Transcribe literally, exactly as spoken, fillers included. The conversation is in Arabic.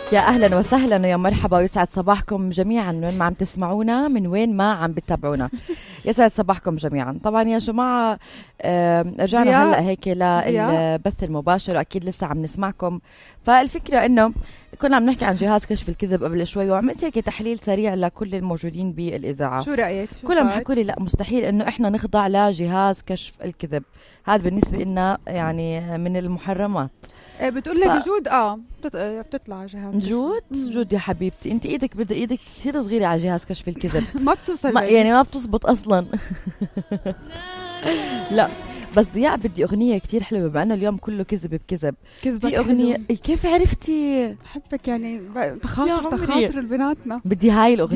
يا أهلا وسهلا ويا مرحبا ويسعد صباحكم جميعا من وين ما عم تسمعونا من وين ما عم بتتابعونا. يسعد صباحكم جميعا. طبعا يا جماعة رجعنا هلأ هيك للبث المباشر وأكيد لسه عم نسمعكم. فالفكرة إنه كنا عم نحكي عن جهاز كشف الكذب قبل شوي وعملت هيك تحليل سريع لكل الموجودين بالإذاعة. شو رأيك؟ كلهم حكوا لي لا مستحيل إنه إحنا نخضع لجهاز كشف الكذب. هذا بالنسبة لنا يعني من المحرمات. بتقول لك ف... جود اه بتطلع جهاز جود مم. جود يا حبيبتي انت ايدك بدا ايدك كثير صغيره على جهاز كشف الكذب. ما بتوصل ما يعني ما بتزبط اصلا. لا بس ضياء بدي اغنيه كثير حلوه بما انه اليوم كله كذب بكذب. في اغنيه حلو. كيف عرفتي؟ بحبك يعني تخاطر تخاطر بيناتنا. بدي هاي الاغنيه